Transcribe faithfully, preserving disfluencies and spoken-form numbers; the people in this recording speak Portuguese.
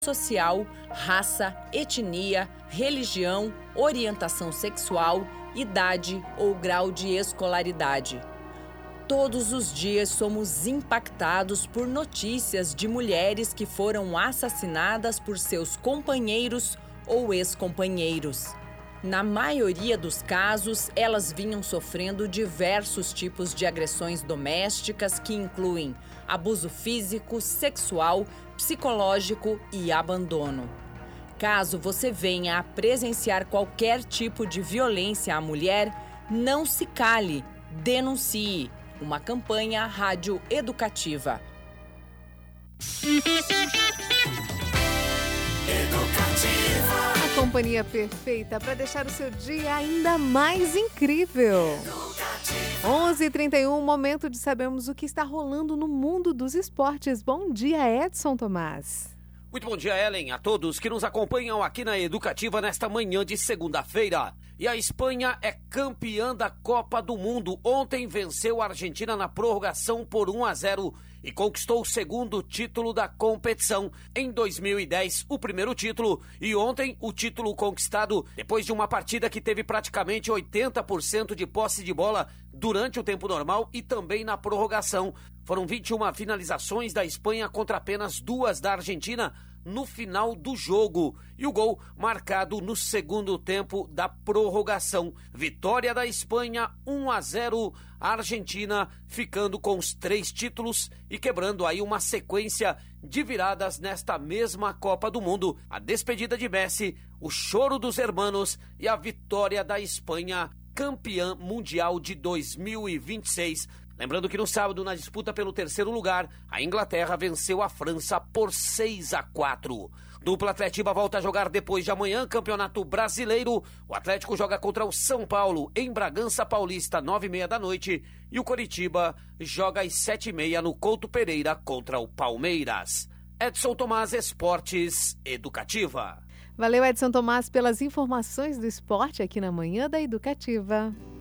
social, raça, etnia, religião, orientação sexual, idade ou grau de escolaridade. Todos os dias somos impactados por notícias de mulheres que foram assassinadas por seus companheiros ou ex-companheiros. Na maioria dos casos, elas vinham sofrendo diversos tipos de agressões domésticas que incluem abuso físico, sexual, psicológico e abandono. Caso você venha a presenciar qualquer tipo de violência à mulher, não se cale, denuncie. Uma campanha rádio educativa. Educativa. A companhia perfeita para deixar o seu dia ainda mais incrível. onze e trinta e um, momento de sabermos o que está rolando no mundo dos esportes. Bom dia, Edson Tomás. Muito bom dia, Ellen, a todos que nos acompanham aqui na Educativa nesta manhã de segunda-feira. E a Espanha é campeã da Copa do Mundo. Ontem venceu a Argentina na prorrogação por um a zero e conquistou o segundo título da competição. Em dois mil e dez, o primeiro título, e ontem o título conquistado depois de uma partida que teve praticamente oitenta por cento de posse de bola durante o tempo normal e também na prorrogação. Foram vinte e uma finalizações da Espanha contra apenas duas da Argentina no final do jogo. E o gol marcado no segundo tempo da prorrogação. Vitória da Espanha, um a zero. A Argentina ficando com os três títulos e quebrando aí uma sequência de viradas nesta mesma Copa do Mundo. A despedida de Messi, o choro dos hermanos e a vitória da Espanha, campeã mundial de dois mil e vinte e seis. Lembrando que no sábado, na disputa pelo terceiro lugar, a Inglaterra venceu a França por seis a quatro. Dupla Atletiba volta a jogar depois de amanhã, Campeonato Brasileiro. O Atlético joga contra o São Paulo, em Bragança Paulista, nove e meia da noite. E o Coritiba joga às sete e meia no Couto Pereira contra o Palmeiras. Edson Tomás, Esportes Educativa. Valeu, Edson Tomás, pelas informações do esporte aqui na Manhã da Educativa.